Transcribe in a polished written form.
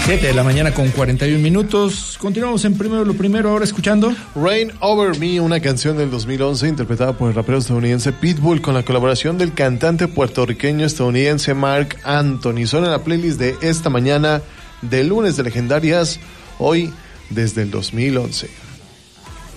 7 de la mañana con 41 minutos. Continuamos en Primero lo Primero, ahora escuchando Rain Over Me, una canción del 2011 interpretada por el rapero estadounidense Pitbull con la colaboración del cantante puertorriqueño estadounidense Marc Anthony. Son en la playlist de esta mañana de Lunes de Legendarias, hoy desde el 2011.